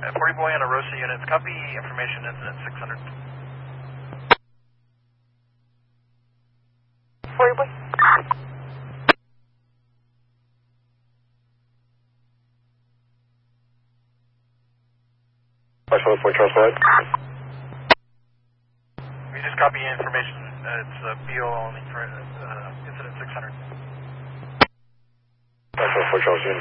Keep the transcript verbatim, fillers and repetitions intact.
Uh, forty Boy on a Rosa units, copy information incident six hundred. forty Boy. Flash one point Charles Floyd. We just copy information. Uh, it's uh, B O only for uh, incident six hundred. Flash one point Charles Unit.